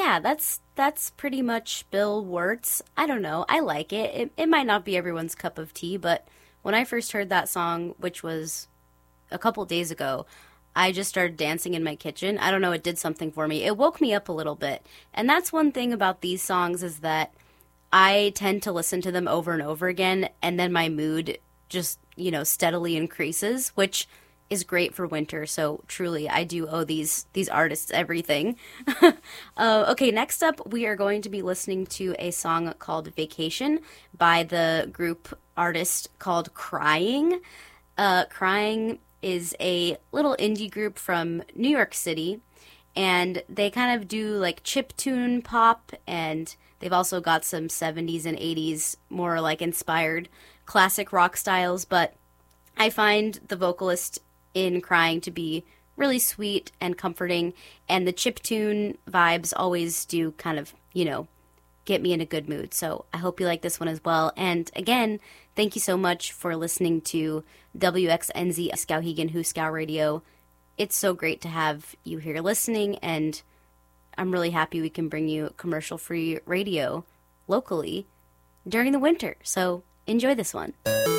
yeah, that's pretty much Bill Wirtz. I don't know. I like it. It might not be everyone's cup of tea, but when I first heard that song, which was a couple days ago, I just started dancing in my kitchen. I don't know, it did something for me. It woke me up a little bit. And that's one thing about these songs is that I tend to listen to them over and over again, and then my mood just, steadily increases, which is great for winter. So truly, I do owe these artists everything. Okay, next up, we are going to be listening to a song called Vacation by the group artist called Crying. Crying is a little indie group from New York City, and they kind of do like chiptune pop, and they've also got some 70s and 80s more like inspired classic rock styles, but I find the vocalist in Crying to be really sweet and comforting, and the chiptune vibes always do kind of, get me in a good mood. So I hope you like this one as well. And again, thank you so much for listening to WXNZ Skowhegan Huskow Radio. It's so great to have you here listening, and I'm really happy we can bring you commercial-free radio locally during the winter. So enjoy this one.